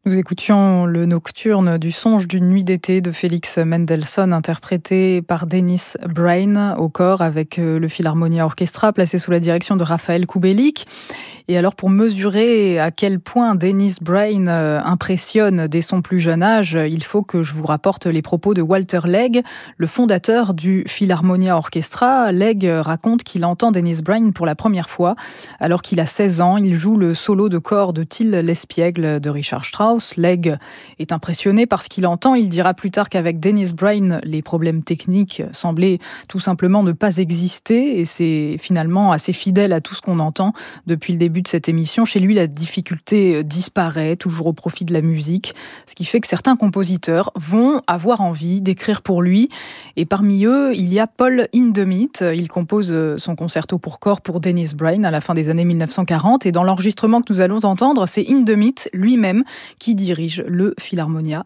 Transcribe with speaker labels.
Speaker 1: Nous écoutions le nocturne du songe d'une nuit d'été de Félix Mendelssohn, interprété par Dennis Brain au corps avec le Philharmonia Orchestra, placé sous la direction de Raphaël Kubelik. Et alors, pour mesurer à quel point Dennis Brain impressionne dès son plus jeune âge, il faut que je vous rapporte les propos de Walter Legge, le fondateur du Philharmonia Orchestra. Legge raconte qu'il entend Dennis Brain pour la première fois. Alors qu'il a 16 ans, il joue le solo de corps de Till l'Espiègle de Richard Strauss. Legge est impressionné par ce qu'il entend. Il dira plus tard qu'avec Dennis Brain, les problèmes techniques semblaient tout simplement ne pas exister. Et c'est finalement assez fidèle à tout ce qu'on entend depuis le début de cette émission. Chez lui, la difficulté disparaît, toujours au profit de la musique. Ce qui fait que certains compositeurs vont avoir envie d'écrire pour lui. Et parmi eux, il y a Paul Hindemith. Il compose son concerto pour corps pour Dennis Brain à la fin des années 1940. Et dans l'enregistrement que nous allons entendre, c'est Hindemith lui-même qui dirige le Philharmonia